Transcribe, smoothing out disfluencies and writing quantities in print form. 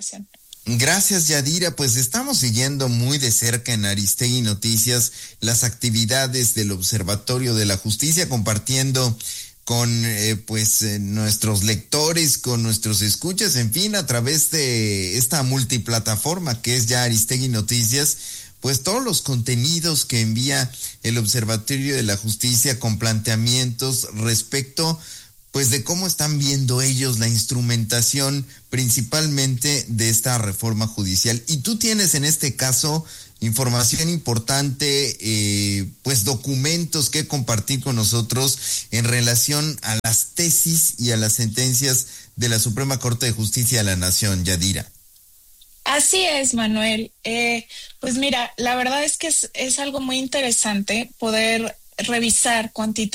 invitación. Gracias, Yadira. Pues estamos siguiendo muy de cerca en Aristegui Noticias las actividades del Observatorio de la Justicia, compartiendo con nuestros lectores, con nuestros escuchas, en fin, a través de esta multiplataforma que es ya Aristegui Noticias, pues todos los contenidos que envía el Observatorio de la Justicia con planteamientos respecto pues de cómo están viendo ellos la instrumentación principalmente de esta reforma judicial. Y tú tienes en este caso información importante, pues documentos que compartir con nosotros en relación a las tesis y a las sentencias de la Suprema Corte de Justicia de la Nación, Yadira. Así es, Manuel. Pues mira, la verdad es que es algo muy interesante poder revisar cuantitativamente